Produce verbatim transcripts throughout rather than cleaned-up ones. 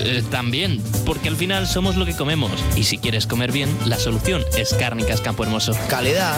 eh, también, porque al final somos lo que comemos. Y si quieres comer bien, la solución es Cárnicas Campo Hermoso. Calidad.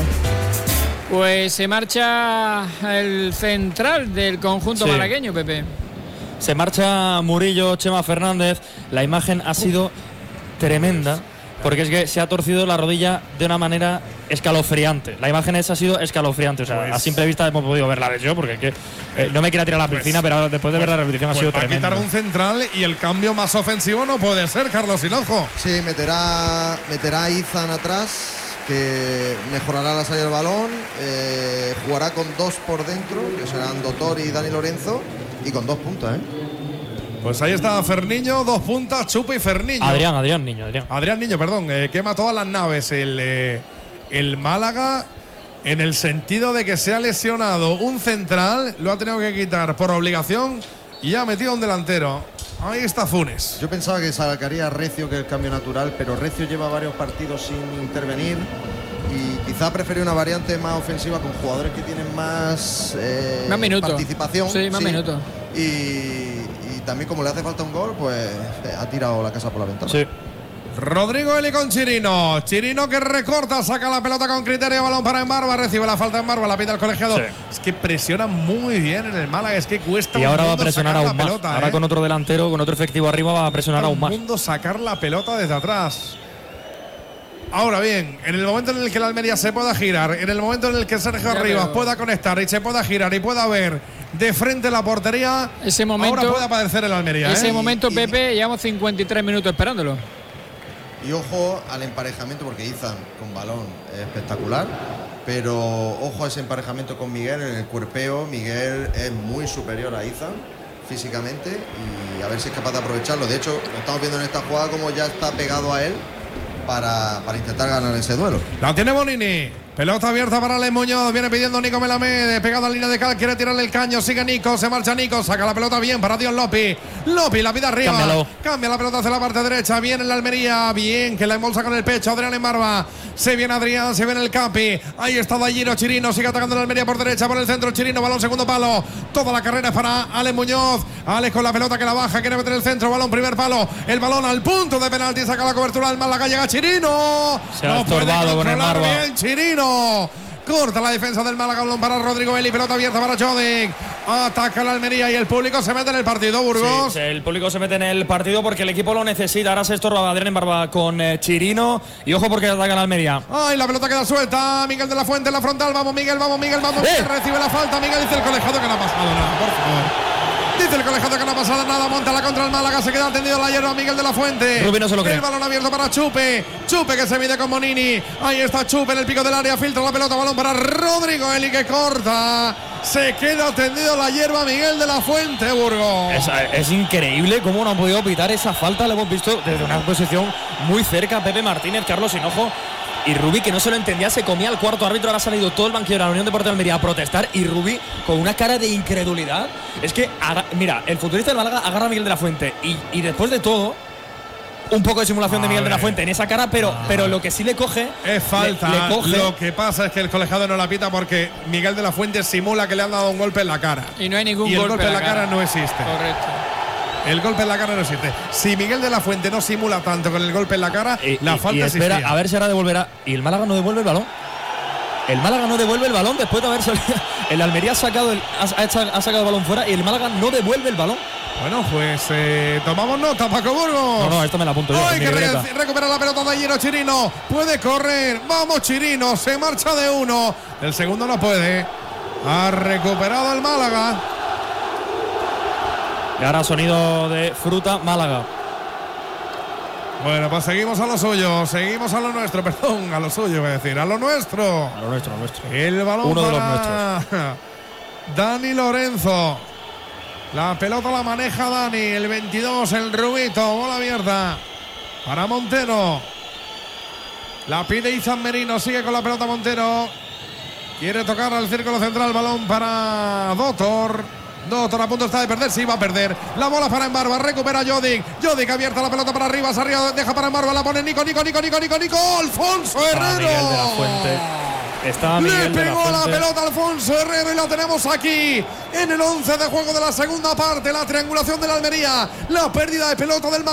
Pues se marcha el central del conjunto sí. malagueño, Pepe. Se marcha Murillo, Chema Fernández. La imagen ha sido tremenda, porque es que se ha torcido la rodilla de una manera escalofriante. La imagen esa ha sido escalofriante. O sea, pues, a simple vista hemos podido verla de yo, porque es que, eh, no me quiera tirar a la piscina, pues, pero después de ver la repetición pues, ha sido pues tremenda. Va a quitar un central y el cambio más ofensivo no puede ser, Carlos Hinojo. Sí, meterá, meterá a Izan atrás, que mejorará la salida del balón, eh, jugará con dos por dentro, que serán Dotor y Dani Lorenzo, y con dos puntas, ¿eh? Pues ahí está Ferniño, dos puntas, Chupe y Ferniño. Adrián, Adrián Niño, Adrián. Adrián Niño, perdón, eh, quema todas las naves el, eh, el Málaga, en el sentido de que se ha lesionado un central, lo ha tenido que quitar por obligación y ha metido un delantero. Ahí está Funes. Yo pensaba que sacaría Recio, que es el cambio natural, pero Recio lleva varios partidos sin intervenir y quizá prefiere una variante más ofensiva con jugadores que tienen más, eh, más minutos. participación. Sí, más sí. minutos. Y, y también como le hace falta un gol, pues ha tirado la casa por la ventana. Sí. Rodrigo Eli con Chirino. Chirino que recorta, saca la pelota con criterio, balón para Embarba, recibe la falta Embarba, la pide el colegiado. Sí. Es que presiona muy bien en el Málaga, es que cuesta. Y ahora va a presionar aún más. Pelota, ahora ¿eh? con otro delantero, con otro efectivo arriba, va a presionar Todo aún más. El mundo sacar la pelota desde atrás. Ahora bien, en el momento en el que la Almería se pueda girar, en el momento en el que Sergio ya Rivas veo. pueda conectar y se pueda girar y pueda ver de frente la portería, ese momento, ahora puede aparecer el Almería. Ese ¿eh? momento, y, Pepe, y, llevamos cincuenta y tres minutos esperándolo. Y ojo al emparejamiento, porque Izan con balón es espectacular, pero ojo a ese emparejamiento con Miguel en el cuerpeo. Miguel es muy superior a Izan físicamente y a ver si es capaz de aprovecharlo. De hecho, lo estamos viendo en esta jugada como ya está pegado a él para, para intentar ganar ese duelo. La tiene Bonini. Pelota abierta para Alex Muñoz. Viene pidiendo Nico Melamed. Pegado a la línea de cal. Quiere tirarle el caño. Sigue Nico. Se marcha Nico. Saca la pelota bien para Dion Lopi. Lopi la pide arriba. Cámbialo. Cambia la pelota hacia la parte derecha. Viene la Almería. Bien. Que la embolsa con el pecho. Adrián Embarba. Se viene Adrián. Se viene el Capi. Ahí está Dallino. Chirino. Sigue atacando la Almería por derecha. Por el centro. Chirino. Balón segundo palo. Toda la carrera es para Alex Muñoz. Alex con la pelota que la baja. Quiere meter el centro. Balón primer palo. El balón al punto de penalti. Saca la cobertura del Málaga. Llega Chirino. Se ha estorbado con Embarba. Bien Chirino. Corta la defensa del Málaga, balón para Rodrigo Eli, pelota abierta para Jodic. Ataca la Almería y el público se mete en el partido, Burgos. Sí, el público se mete en el partido porque el equipo lo necesita. Ahora se estorba Adrián Embarba con eh, Chirino. Y ojo porque ataca la Almería. Ay, la pelota queda suelta. Miguel de la Fuente en la frontal. Vamos, Miguel, vamos, Miguel, vamos. ¡Eh! Recibe la falta. Miguel dice el colegiado que no ha pasado nada, por favor. Dice el colegiado que no ha pasado nada. Monta la contra el Málaga. Se queda atendido la hierba. Miguel de la Fuente. Rubí no se lo cree. El balón abierto para Chupe. Chupe que se mide con Bonini. Ahí está Chupe en el pico del área. Filtra la pelota. Balón para Rodrigo Eli que corta. Se queda tendido la hierba Miguel de la Fuente, Burgos. Es, es increíble cómo no han podido pitar esa falta. Lo hemos visto desde una posición muy cerca. Pepe Martínez, Carlos Hinojo. Y Rubí, que no se lo entendía, se comía al cuarto árbitro. Ahora ha salido todo el banquillo de la Unión Deportiva de Almería a protestar. Y Rubí, con una cara de incredulidad. Es que, mira, el futbolista del Málaga agarra a Miguel de la Fuente. Y, y después de todo, un poco de simulación de Miguel de la Fuente en esa cara. Pero, pero lo que sí le coge. Es falta. Le, le coge. Lo que pasa es que el colegiado no la pita porque Miguel de la Fuente simula que le han dado un golpe en la cara. Y no hay ningún y el golpe, golpe en la cara, cara no existe. Correcto. El golpe en la cara no existe. Si Miguel de la Fuente no simula tanto con el golpe en la cara, y, la y, falta y espera, existía. a ver si ahora devolverá. Y el Málaga no devuelve el balón. El Málaga no devuelve el balón después de haber salido. El Almería ha sacado el, ha, ha sacado el balón fuera y el Málaga no devuelve el balón. Bueno, pues eh, tomamos nota, Paco Burgos. No, no, esto me la apunto yo. Hay que re recuperar la pelota de Dallino. Chirino puede correr. Vamos, Chirino. Se marcha de uno. El segundo no puede. Ha recuperado el Málaga. Y ahora sonido de fruta Málaga. Bueno, pues seguimos a lo suyo, seguimos a lo nuestro, perdón, a lo suyo voy a decir, a lo nuestro. A lo nuestro, a lo nuestro. El balón Uno para de los nuestros. Dani Lorenzo. La pelota la maneja Dani, el veintidós, el Rubito, bola abierta para Montero. La pide Izan Merino, sigue con la pelota Montero. Quiere tocar al círculo central, balón para Dotor. Dotor a punto está de perder, sí va a perder. La bola para Embarba, recupera Jodic. Jodic abierta la pelota para arriba, arriba deja para Embarba, la pone Nico, Nico, Nico, Nico, Nico, Nico. Alfonso Herrero. Miguel de la Fuente. Está Miguel Le pegó de la, la pelota a Alfonso Herrero y la tenemos aquí en el once de juego de la segunda parte. La triangulación de la Almería, la pérdida de pelota del Málaga.